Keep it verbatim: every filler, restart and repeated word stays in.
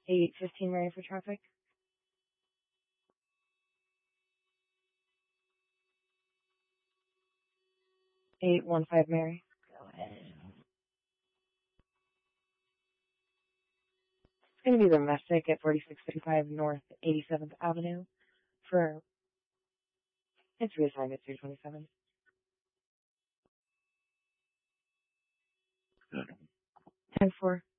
eight fifteen Mary for traffic. eight one five Mary. Go ahead. It's going to be the Domestic at forty-six fifty-five North eighty-seventh Avenue for, it's reassigned at three twenty-seven. ten four.